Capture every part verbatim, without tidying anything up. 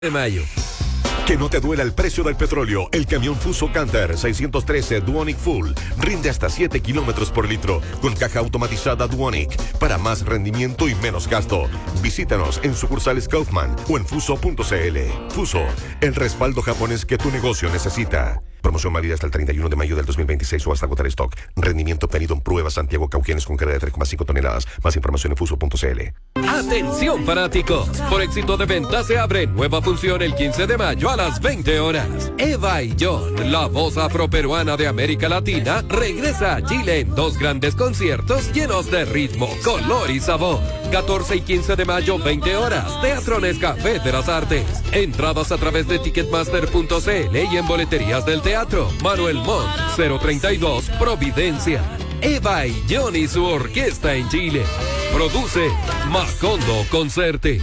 de mayo. Que no te duela el precio del petróleo. El camión Fuso Canter seiscientos trece Duonic Full rinde hasta siete kilómetros por litro con caja automatizada Duonic para más rendimiento y menos gasto. Visítanos en sucursales Kaufman o en fuso punto c l. Fuso, el respaldo japonés que tu negocio necesita. Promoción válida hasta el treinta y uno de mayo del dos mil veintiséis o hasta agotar stock. Rendimiento obtenido en prueba Santiago Cauquenes con carga de tres coma cinco toneladas. Más información en fuso punto c l. Atención fanáticos, por éxito de venta se abre nueva función el quince de mayo a las veinte horas. Eva y John, la voz afroperuana de América Latina, regresa a Chile en dos grandes conciertos llenos de ritmo, color y sabor. catorce y quince de mayo, veinte horas, Teatro Nescafé de las Artes. Entradas a través de ticketmaster punto c l y en boleterías del teatro. Manuel Montt, cero treinta y dos, Providencia. Eva y John y su orquesta en Chile. Produce Macondo Concerte.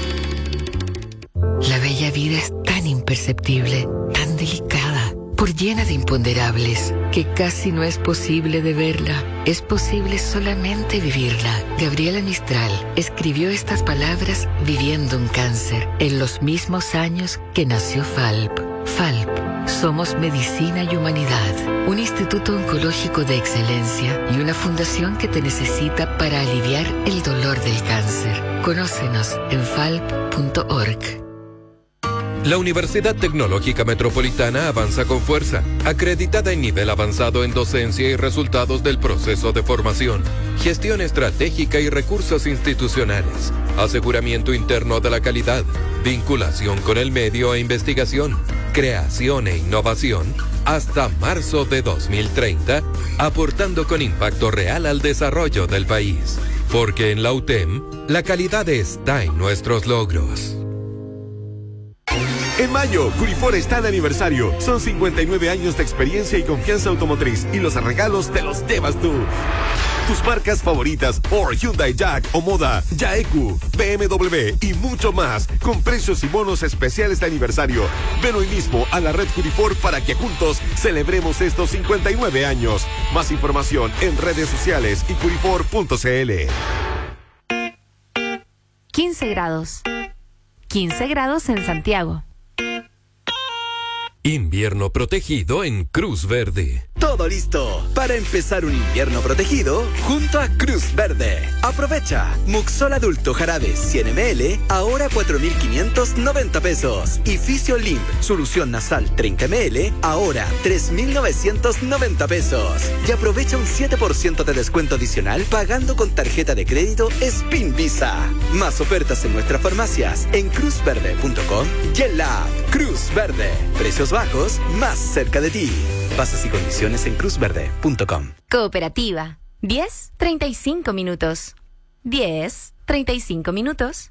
La bella vida es tan imperceptible, tan delicada, por llena de imponderables, que casi no es posible de verla. Es posible solamente vivirla. Gabriela Mistral escribió estas palabras viviendo un cáncer, en los mismos años que nació Falp. Falp. Somos Medicina y Humanidad, un instituto oncológico de excelencia y una fundación que te necesita para aliviar el dolor del cáncer. Conócenos en falp punto org. La Universidad Tecnológica Metropolitana avanza con fuerza, acreditada en nivel avanzado en docencia y resultados del proceso de formación, gestión estratégica y recursos institucionales, aseguramiento interno de la calidad, vinculación con el medio e investigación, creación e innovación, hasta marzo de dos mil treinta, aportando con impacto real al desarrollo del país. Porque en la U T E M, la calidad está en nuestros logros. En mayo, Curifor está de aniversario. Son cincuenta y nueve años de experiencia y confianza automotriz y los regalos te los llevas tú. Tus marcas favoritas, Ford, Hyundai, Jack, Omoda, Yaeku, B M W y mucho más, con precios y bonos especiales de aniversario. Ven hoy mismo a la red Curifor para que juntos celebremos estos cincuenta y nueve años. Más información en redes sociales y curifor punto c l. quince grados. quince grados en Santiago. Invierno protegido en Cruz Verde. Todo listo para empezar un invierno protegido junto a Cruz Verde. Aprovecha Muxol adulto jarabe cien mililitros, ahora cuatro mil quinientos noventa pesos. Y Fisiolin solución nasal treinta mililitros, ahora tres mil novecientos noventa pesos. Y aprovecha un siete por ciento de descuento adicional pagando con tarjeta de crédito Spin Visa. Más ofertas en nuestras farmacias en cruz verde punto com y en la app Cruz Verde. Precios bajos más cerca de ti. Bases y condiciones en cruz verde punto com. Cooperativa. diez, treinta y cinco minutos. diez, treinta y cinco minutos.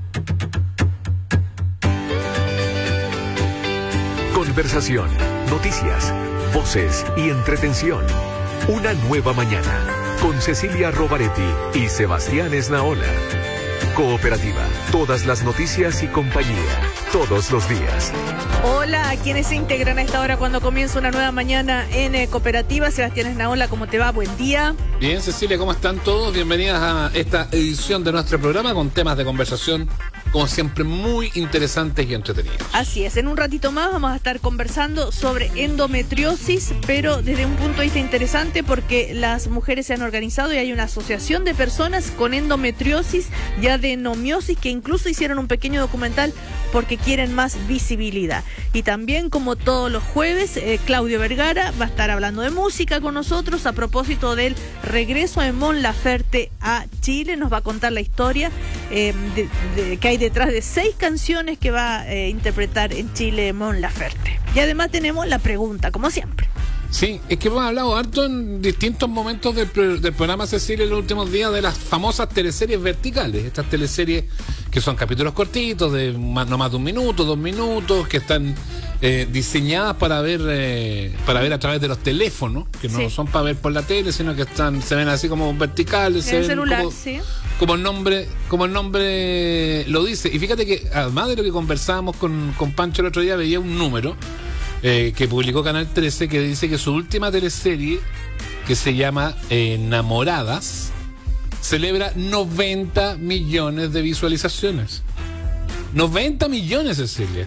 Conversación, noticias, voces y entretención. Una nueva mañana con Cecilia Rovaretti y Sebastián Esnaola. Cooperativa, todas las noticias y compañía, todos los días. Hola a quienes se integran a esta hora cuando comienza una nueva mañana en eh, Cooperativa. Sebastián Esnaola, ¿cómo te va? Buen día. Bien, Cecilia, ¿cómo están todos? Bienvenidas a esta edición de nuestro programa con temas de conversación, como siempre, muy interesantes y entretenidos. Así es, en un ratito más vamos a estar conversando sobre endometriosis, pero desde un punto de vista interesante porque las mujeres se han organizado y hay una asociación de personas con endometriosis y adenomiosis que incluso hicieron un pequeño documental porque quieren más visibilidad. Y también, como todos los jueves, eh, Claudio Vergara va a estar hablando de música con nosotros a propósito del regreso de Mon Laferte a Chile. Nos va a contar la historia eh, de, de, que hay detrás de seis canciones que va a eh, interpretar en Chile Mon Laferte. Y además tenemos la pregunta, como siempre. Sí, es que hemos hablado harto en distintos momentos del, del programa, Cecilia, en los últimos días, de las famosas teleseries verticales. Estas teleseries que son capítulos cortitos, de más, no más de un minuto, dos minutos, que están eh, diseñadas para ver eh, para ver a través de los teléfonos, que no sí. son para ver por la tele, sino que están se ven así como verticales, en se el ven celular, como, sí. como el nombre como el nombre lo dice. Y fíjate que además de lo que conversábamos con, con Pancho el otro día, veía un número Eh, que publicó Canal trece, que dice que su última teleserie, que se llama eh, Enamoradas, celebra noventa millones de visualizaciones. noventa millones, Cecilia.